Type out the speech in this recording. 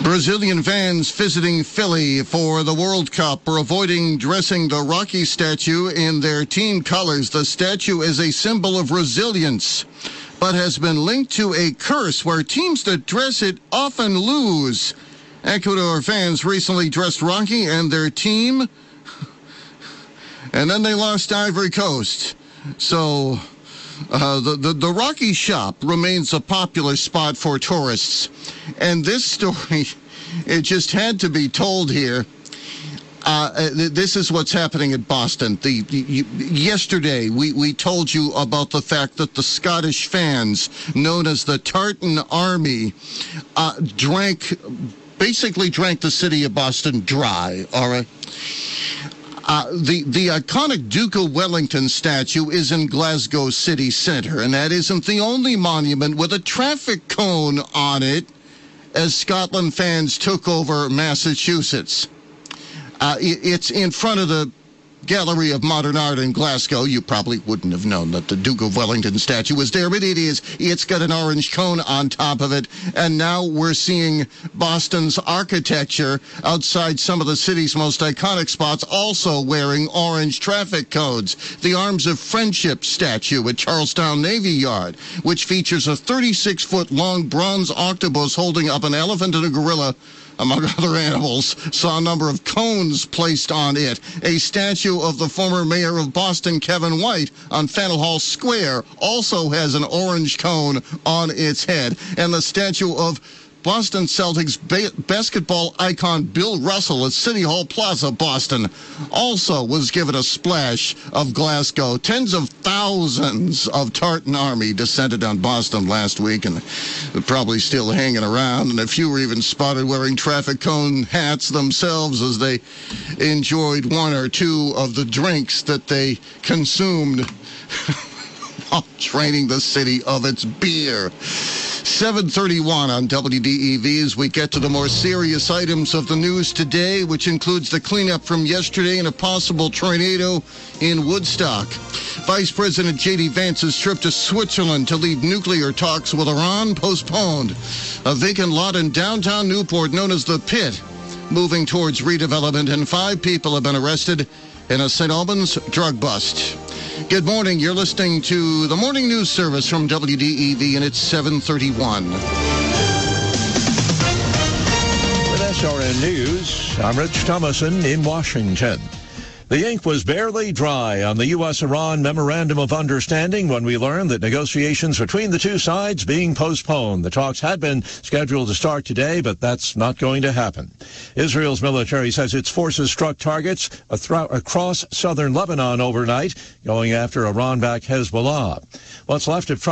Brazilian fans visiting Philly for the World Cup are avoiding dressing the Rocky statue in their team colors. The statue is a symbol of resilience, but has been linked to a curse where teams that dress it often lose. Ecuador fans recently dressed Rocky and their team, and then they lost to Ivory Coast. So the Rocky shop remains a popular spot for tourists. And this story, it just had to be told here. This is what's happening in Boston. Yesterday, we told you about the fact that the Scottish fans, known as the Tartan Army, basically drank the city of Boston dry, all right? The iconic Duke of Wellington statue is in Glasgow city centre, and that isn't the only monument with a traffic cone on it as Scotland fans took over Massachusetts. It's in front of the Gallery of Modern Art in Glasgow. You probably wouldn't have known that the Duke of Wellington statue was there, but it is. It's got an orange cone on top of it, and now we're seeing Boston's architecture outside some of the city's most iconic spots also wearing orange traffic codes. The Arms of Friendship statue at Charlestown Navy Yard, which features a 36-foot-long bronze octopus holding up an elephant and a gorilla, among other animals, saw a number of cones placed on it. A statue of the former mayor of Boston, Kevin White, on Faneuil Hall Square also has an orange cone on its head. And the statue of Boston Celtics basketball icon Bill Russell at City Hall Plaza, Boston, also was given a splash of Glasgow. Tens of thousands of Tartan Army descended on Boston last week, and they're probably still hanging around, and a few were even spotted wearing traffic cone hats themselves as they enjoyed one or two of the drinks that they consumed while draining the city of its beer. 7:31 on WDEV as we get to the more serious items of the news today, which includes the cleanup from yesterday and a possible tornado in Woodstock. Vice President J.D. Vance's trip to Switzerland to lead nuclear talks with Iran postponed. A vacant lot in downtown Newport known as the Pit moving towards redevelopment, and 5 people have been arrested in a St. Albans drug bust. Good morning. You're listening to the Morning News Service from WDEV, and it's 7:31. With SRN News, I'm Rich Thomason in Washington. The ink was barely dry on the U.S.-Iran Memorandum of Understanding when we learned that negotiations between the two sides being postponed. The talks had been scheduled to start today, but that's not going to happen. Israel's military says its forces struck targets across southern Lebanon overnight, going after Iran-backed Hezbollah. What's left of